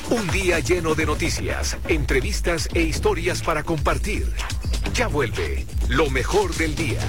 Un día lleno de noticias, entrevistas e historias para compartir. Ya vuelve lo mejor del día.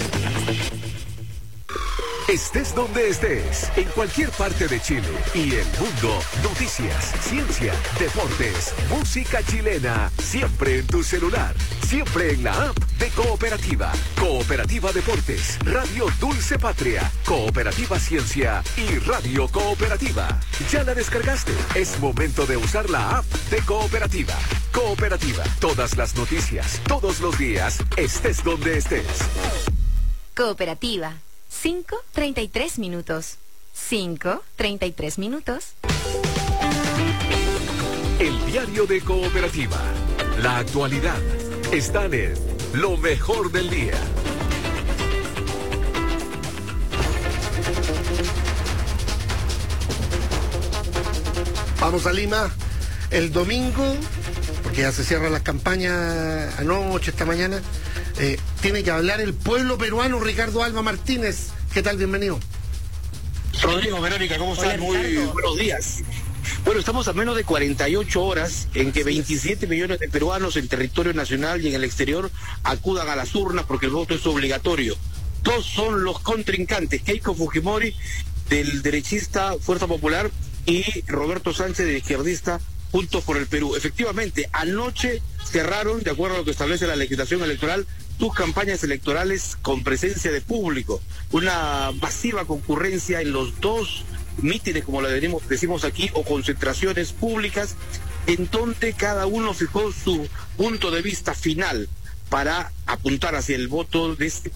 Estés donde estés, en cualquier parte de Chile y el mundo, noticias, ciencia, deportes, música chilena, siempre en tu celular, siempre en la app de Cooperativa. Cooperativa Deportes, Radio Dulce Patria, Cooperativa Ciencia y Radio Cooperativa. ¿Ya la descargaste? Es momento de usar la app de Cooperativa. Cooperativa, todas las noticias, todos los días, estés donde estés. Cooperativa. 5:33 minutos. 5:33 minutos. El diario de Cooperativa. La actualidad. Están en lo mejor del día. Vamos a Lima el domingo, porque ya se cierran las campañas anoche, esta mañana. Tiene que hablar el pueblo peruano. Ricardo Alba Martínez, ¿qué tal? Bienvenido. Rodrigo, Verónica, ¿cómo están? Muy buenos días. Bueno, estamos a menos de 48 horas en que 27 millones de peruanos en territorio nacional y en el exterior acudan a las urnas porque el voto es obligatorio. Dos son los contrincantes, Keiko Fujimori, del derechista Fuerza Popular, y Roberto Sánchez, del izquierdista Juntos por el Perú. Efectivamente, anoche cerraron, de acuerdo a lo que establece la legislación electoral, sus campañas electorales con presencia de público. Una masiva concurrencia en los dos mítines, como le decimos aquí, o concentraciones públicas, en donde cada uno fijó su punto de vista final para apuntar hacia el voto de este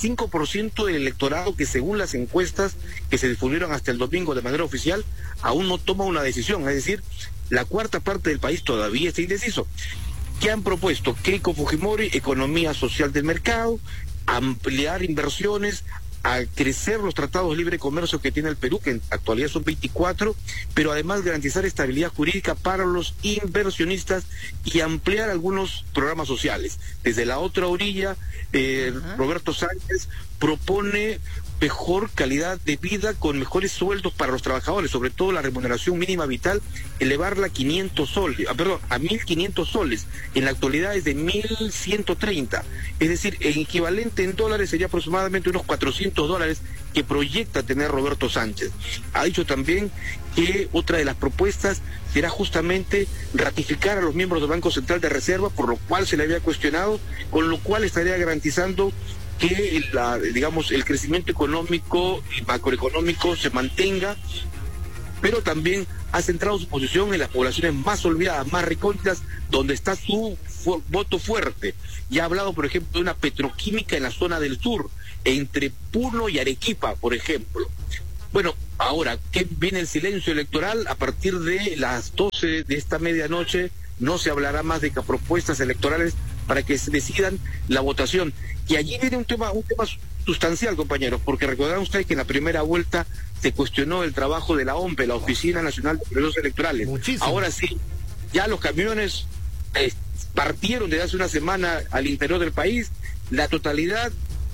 25% del electorado que, según las encuestas que se difundieron hasta el domingo de manera oficial, aún no toma una decisión. Es decir, la cuarta parte del país todavía está indeciso. ¿Qué han propuesto? Keiko Fujimori, economía social del mercado, ampliar inversiones, a crecer los tratados de libre comercio que tiene el Perú, que en actualidad son 24, pero además garantizar estabilidad jurídica para los inversionistas y ampliar algunos programas sociales. Desde la otra orilla, Roberto Sánchez propone mejor calidad de vida con mejores sueldos para los trabajadores, sobre todo la remuneración mínima vital, elevarla a 500 soles, a 1.500 soles. En la actualidad es de 1.130, es decir, el equivalente en dólares sería aproximadamente unos $400 que proyecta tener Roberto Sánchez. Ha dicho también que otra de las propuestas será justamente ratificar a los miembros del Banco Central de Reserva, por lo cual se le había cuestionado, con lo cual estaría garantizando que el crecimiento económico y macroeconómico se mantenga, pero también ha centrado su posición en las poblaciones más olvidadas, más recónditas, donde está su voto fuerte. Y ha hablado, por ejemplo, de una petroquímica en la zona del sur, entre Puno y Arequipa, por ejemplo. Bueno, ahora, ¿qué viene el silencio electoral? A partir de las 12 de esta medianoche no se hablará más de propuestas electorales para que se decidan la votación. Y allí viene un tema sustancial, compañeros, porque recordarán ustedes que en la primera vuelta se cuestionó el trabajo de la OMPE, la Oficina Nacional de Procesos Electorales. Muchísimo. Ahora sí, ya los camiones partieron desde hace una semana al interior del país. La totalidad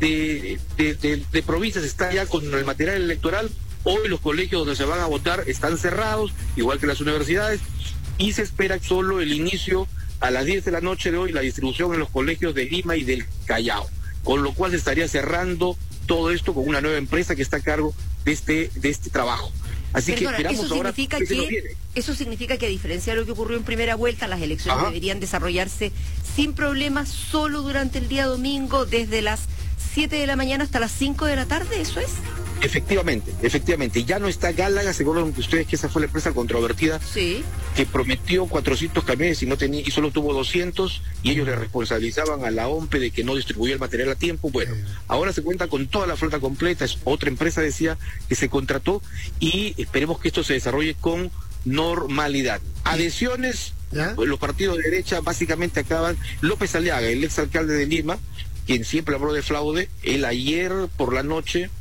de provincias está ya con el material electoral. Hoy los colegios donde se van a votar están cerrados, igual que las universidades, y se espera solo el inicio a las 10 de la noche de hoy, la distribución en los colegios de Lima y del Callao, con lo cual se estaría cerrando todo esto con una nueva empresa que está a cargo de este trabajo. Así que esperamos ahora eso significa que, a diferencia de lo que ocurrió en primera vuelta, las elecciones deberían desarrollarse sin problemas solo durante el día domingo, desde las 7 de la mañana hasta las 5 de la tarde, ¿eso es? Efectivamente. Ya no está Gálaga, seguro que ustedes que esa fue la empresa controvertida, sí, que prometió 400 camiones y solo tuvo 200, y ellos le responsabilizaban a la OMPE de que no distribuyó el material a tiempo. Bueno, ahora se cuenta con toda la flota completa. Es otra empresa, decía, que se contrató, y esperemos que esto se desarrolle con normalidad. Adhesiones, los partidos de derecha básicamente acaban. López Aliaga, el exalcalde de Lima, quien siempre habló de fraude, él ayer por la noche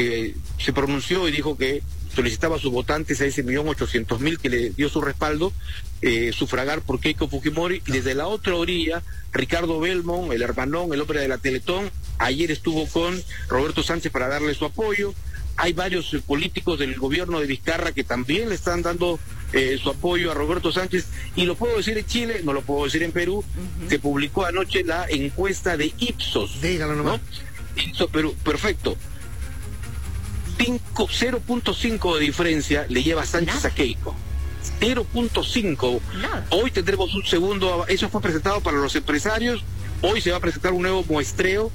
se pronunció y dijo que solicitaba a sus votantes, a ese 1.800.000 que le dio su respaldo, sufragar por Keiko Fujimori. Y desde la otra orilla, Ricardo Belmont, el hermanón, el hombre de la Teletón, ayer estuvo con Roberto Sánchez para darle su apoyo. Hay varios políticos del gobierno de Vizcarra que también le están dando su apoyo a Roberto Sánchez, y lo puedo decir en Chile, no lo puedo decir en Perú. Se publicó anoche la encuesta de Ipsos. Dígalo nomás. ¿No? Ipsos Perú, perfecto. 0.5 de diferencia le lleva Sánchez a Keiko. 0.5. Hoy tendremos un segundo, eso fue presentado para los empresarios, hoy se va a presentar un nuevo muestreo,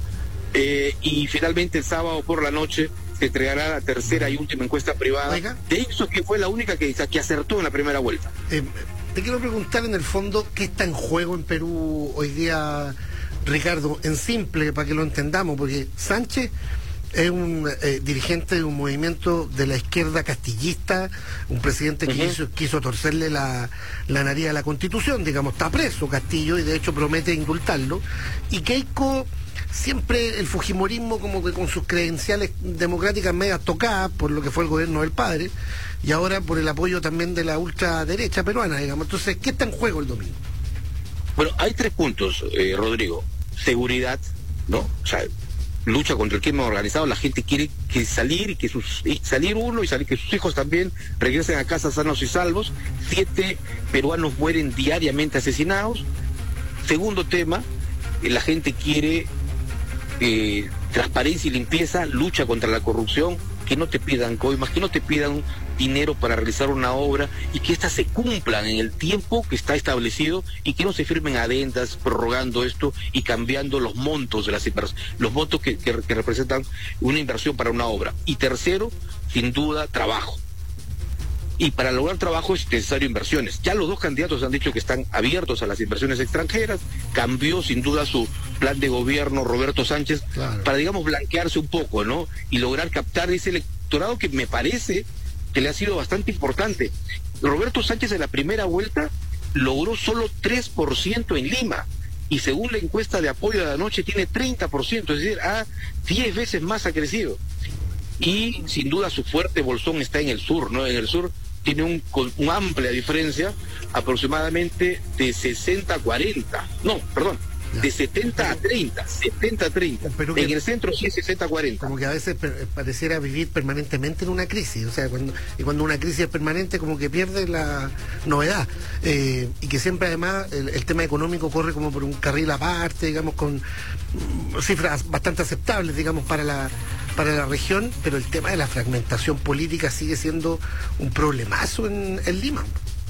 y finalmente el sábado por la noche se entregará la tercera y última encuesta privada. Oiga, de Ipsos, que fue la única que acertó en la primera vuelta. Te quiero preguntar en el fondo qué está en juego en Perú hoy día, Ricardo, en simple, para que lo entendamos, porque Sánchez es un dirigente de un movimiento de la izquierda castillista, un presidente que quiso torcerle la nariz a la Constitución, digamos, está preso Castillo y de hecho promete indultarlo, y Keiko, siempre el fujimorismo como que con sus credenciales democráticas medias tocadas por lo que fue el gobierno del padre, y ahora por el apoyo también de la ultraderecha peruana, digamos. Entonces, ¿qué está en juego el domingo? Bueno, hay 3 puntos, Rodrigo. Seguridad, ¿no? O sea, lucha contra el crimen organizado. La gente quiere que salir y que salir uno y salir, que sus hijos también regresen a casa sanos y salvos. 7 peruanos mueren diariamente asesinados. Segundo tema, la gente quiere transparencia y limpieza, lucha contra la corrupción, que no te pidan coimas, que no te pidan dinero para realizar una obra, y que éstas se cumplan en el tiempo que está establecido, y que no se firmen adendas prorrogando esto y cambiando los montos de las inversiones, los montos que representan una inversión para una obra. Y tercero, sin duda, trabajo. Y para lograr trabajo es necesario inversiones. Ya los 2 candidatos han dicho que están abiertos a las inversiones extranjeras. Cambió sin duda su plan de gobierno Roberto Sánchez, claro, para, digamos, blanquearse un poco, ¿no? Y lograr captar ese electorado que me parece que le ha sido bastante importante. Roberto Sánchez en la primera vuelta logró solo 3% en Lima, y según la encuesta de apoyo de anoche tiene 30%, es decir, 10 veces más ha crecido. Y sin duda su fuerte bolsón está en el sur, ¿no? En el sur tiene una amplia diferencia, aproximadamente de 60-40. No, perdón, de 70-30. 70-30. En el centro sí es 60-40. Como que a veces pareciera vivir permanentemente en una crisis. O sea, cuando una crisis es permanente, como que pierde la novedad. Y que siempre, además, el tema económico corre como por un carril aparte, digamos, con cifras bastante aceptables, digamos, para la región, pero el tema de la fragmentación política sigue siendo un problemazo en Lima.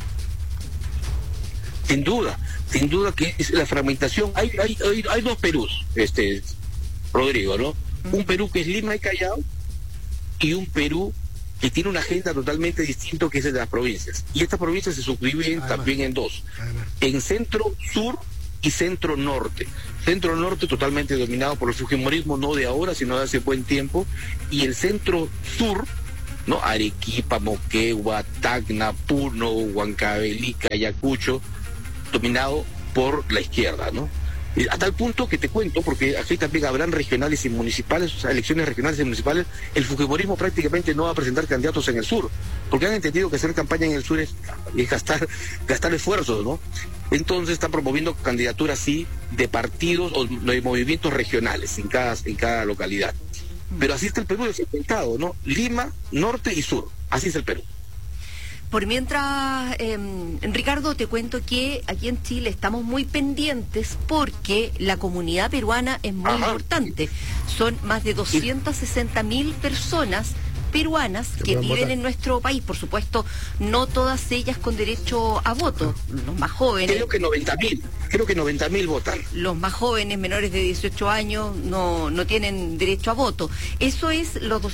Sin duda que es la fragmentación. Hay 2 Perús, Rodrigo, ¿no? Un Perú que es Lima y Callao, y un Perú que tiene una agenda totalmente distinta, que es el de las provincias. Y estas provincias se subdividen también en 2. En centro-sur y centro-norte. Centro-norte totalmente dominado por el fujimorismo, no de ahora, sino de hace buen tiempo. Y el centro-sur, ¿no? Arequipa, Moquegua, Tacna, Puno, Huancavelica, Ayacucho, dominado por la izquierda, ¿no? A tal punto que te cuento, porque aquí también habrán regionales y municipales, o sea, elecciones regionales y municipales, el fujimorismo prácticamente no va a presentar candidatos en el sur, porque han entendido que hacer campaña en el sur es gastar esfuerzos, ¿no? Entonces están promoviendo candidaturas, sí, de partidos o de movimientos regionales en cada localidad. Pero así está el Perú segmentado, ¿no? Lima, norte y sur, así es el Perú. Por mientras, Ricardo, te cuento que aquí en Chile estamos muy pendientes porque la comunidad peruana es muy importante. Son más de 260.000 personas peruanas que viven en nuestro país. Por supuesto, no todas ellas con derecho a voto. Los más jóvenes... Creo que 90.000 votan. Los más jóvenes, menores de 18 años, no tienen derecho a voto. Eso es los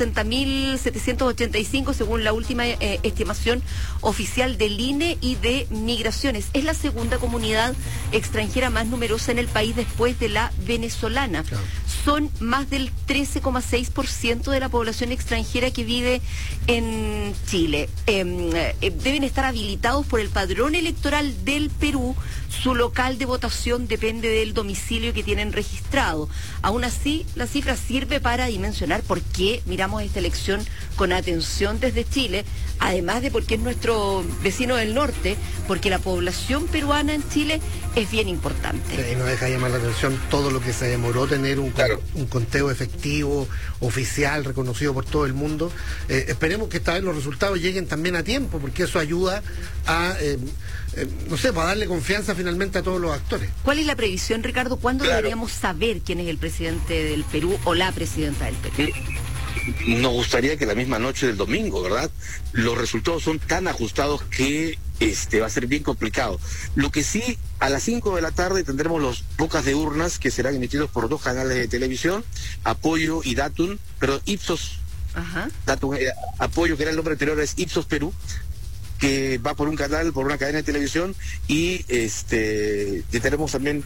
260.785 según la última estimación oficial del INE y de Migraciones. Es la segunda comunidad extranjera más numerosa en el país después de la venezolana. Claro. Son más del 13,6% de la población extranjera que vive en Chile. Deben estar habilitados por el padrón electoral del Perú. Su local de votación depende del domicilio que tienen registrado. Aún así, la cifra sirve para dimensionar por qué miramos esta elección con atención desde Chile, además de porque es nuestro vecino del norte, porque la población peruana en Chile es bien importante. Y no deja llamar la atención todo lo que se demoró tener un un conteo efectivo, oficial, reconocido por todo el mundo. Esperemos que esta vez los resultados lleguen también a tiempo, porque eso ayuda a, no sé, para darle confianza finalmente a todos los actores. ¿Cuál es la previsión, Ricardo? ¿Cuándo deberíamos saber quién es el presidente del Perú o la presidenta del Perú? Nos gustaría que la misma noche del domingo, ¿verdad? Los resultados son tan ajustados que va a ser bien complicado. Lo que sí, a las 5 de la tarde tendremos los bocas de urnas que serán emitidos por 2 canales de televisión, Apoyo y Datum, pero Ipsos, Datum, Apoyo, que era el nombre anterior, es Ipsos Perú, que va por un canal, por una cadena de televisión, y tenemos también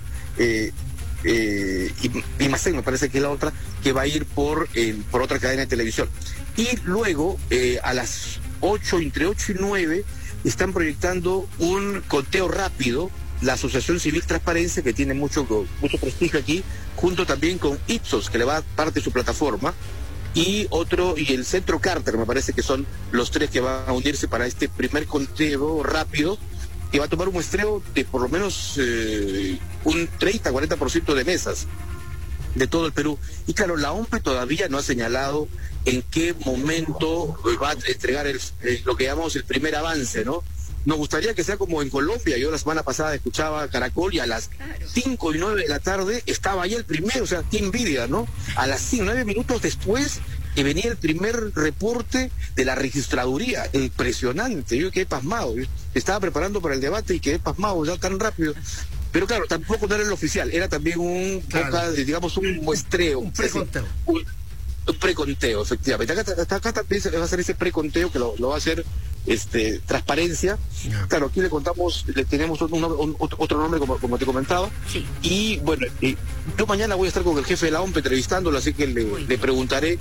Imacén, me parece que es la otra, que va a ir por otra cadena de televisión. Y luego, a las 8, entre 8 y 9, están proyectando un conteo rápido, la Asociación Civil Transparencia, que tiene mucho prestigio aquí, junto también con Ipsos, que le va a dar parte de su plataforma, y el Centro Carter, me parece que son los 3 que van a unirse para este primer conteo rápido, que va a tomar un muestreo de por lo menos un 30-40% de mesas de todo el Perú. Y claro, la OMPE todavía no ha señalado en qué momento va a entregar lo que llamamos el primer avance, ¿no? Nos gustaría que sea como en Colombia. Yo la semana pasada escuchaba Caracol y a las 5 y 9 de la tarde estaba ahí el primero, o sea, qué envidia, ¿no? A las 9 minutos después que venía el primer reporte de la registraduría. Impresionante, yo quedé pasmado. Yo estaba preparando para el debate y quedé pasmado ya tan rápido. Pero claro, tampoco no era el oficial, era también un muestreo. Un preconteo. Un preconteo, efectivamente. Acá también se va a hacer ese preconteo que lo va a hacer Transparencia. Claro, aquí le tenemos otro nombre como te comentaba. Sí. Y bueno, yo mañana voy a estar con el jefe de la OMP entrevistándolo, así que le preguntaré,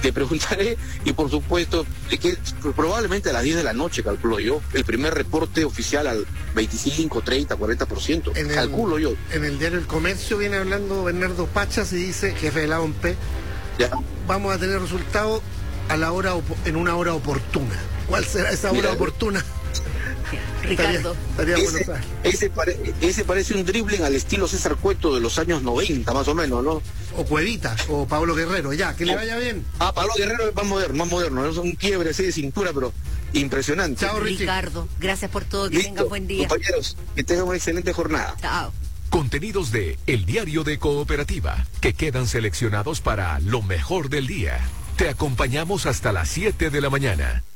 y por supuesto, que probablemente a las 10 de la noche, calculo yo, el primer reporte oficial al 25, 30, 40%, calculo yo. En el diario El Comercio viene hablando Bernardo Pachas y dice, jefe de la OMP, vamos a tener resultados en una hora oportuna. ¿Cuál será esa hora oportuna? Ricardo. Estaría bueno saber. Ese parece un dribbling al estilo César Cueto de los años 90, más o menos, ¿no? O Cuevita, o Pablo Guerrero, que le vaya bien. Pablo Guerrero es más moderno, es un quiebre así de cintura, pero impresionante. Chao, Richie. Ricardo, gracias por todo, que tengan buen día. Compañeros, que tengan una excelente jornada. Chao. Contenidos de El Diario de Cooperativa, que quedan seleccionados para lo mejor del día. Te acompañamos hasta las 7 de la mañana.